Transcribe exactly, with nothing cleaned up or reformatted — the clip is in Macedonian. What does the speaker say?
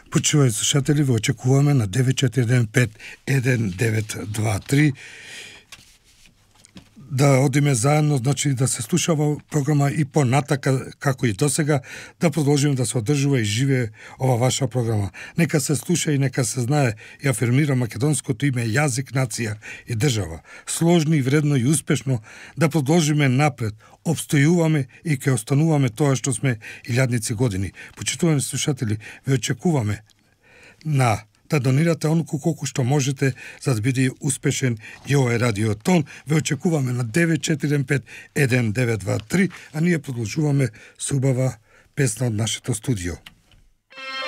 Почували слушатели, ви очекуваме на девет четири еден пет еден девет два три да одиме заедно, значи да се слуша ова програма и понатака, како и досега, да продолжиме да се одржува и живее ова ваша програма. Нека се слуша и нека се знае и афирмира македонското име, јазик, нација и држава. Сложно и вредно и успешно да продолжиме напред, обстојуваме и ќе остануваме тоа што сме илјадници години. Почитувани слушатели, ве очекуваме на да донирате онку колку што можете за да биде успешен и овој радиотон. Ве очекуваме на девет четири еден пет еден девет два три, а ние продолжуваме со убава песна од нашето студио.